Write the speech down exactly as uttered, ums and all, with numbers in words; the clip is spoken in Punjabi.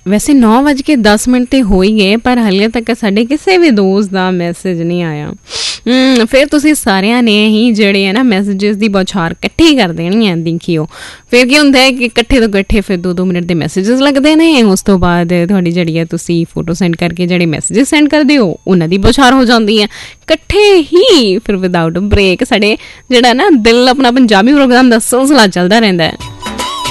ਵੈਸੇ ਨੌ ਵੱਜ ਕੇ ਦਸ ਮਿੰਟ ਤੇ ਹੋ ਹੀ ਗਏ, ਪਰ ਹਾਲੇ ਤੱਕ ਸਾਡੇ ਕਿਸੇ ਵੀ ਦੋਸਤ ਦਾ ਮੈਸੇਜ ਨਹੀਂ ਆਇਆ। ਫਿਰ ਤੁਸੀਂ ਸਾਰਿਆਂ ਨੇ ਹੀ ਜਿਹੜੇ ਹੈ ਨਾ ਮੈਸੇਜਿਸ ਦੀ ਬੌਛਾਰ ਇਕੱਠੀ ਕਰ ਦੇਣੀ ਹੈ। ਦੇਖਿਓ ਫਿਰ ਕੀ ਹੁੰਦਾ ਹੈ ਕਿ ਇਕੱਠੇ ਤੋਂ ਇਕੱਠੇ ਫਿਰ ਦੋ ਦੋ ਮਿੰਟ ਦੇ ਮੈਸੇਜਿਸ ਲੱਗਦੇ ਨੇ। ਉਸ ਤੋਂ ਬਾਅਦ ਤੁਹਾਡੀ ਜਿਹੜੀ ਹੈ ਤੁਸੀਂ ਫੋਟੋ ਸੈਂਡ ਕਰਕੇ ਜਿਹੜੇ ਮੈਸੇਜਿਸ ਸੈਂਡ ਕਰਦੇ ਹੋ ਉਹਨਾਂ ਦੀ ਬੌਛਾਰ ਹੋ ਜਾਂਦੀ ਹੈ ਇਕੱਠੇ ਹੀ। ਫਿਰ ਵਿਦਆਊਟ ਬ੍ਰੇਕ ਸਾਡੇ ਜਿਹੜਾ ਨਾ ਦਿਲ ਆਪਣਾ ਪੰਜਾਬੀ ਪ੍ਰੋਗਰਾਮ ਦਾ ਸਿਲਸਿਲਾ ਚੱਲਦਾ ਰਹਿੰਦਾ ਹੈ।